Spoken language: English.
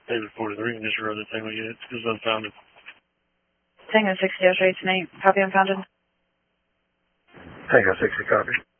David 43, initial road to Tango Unit is unfounded. Tango 60 tonight, copy unfounded. Tango 60, copy.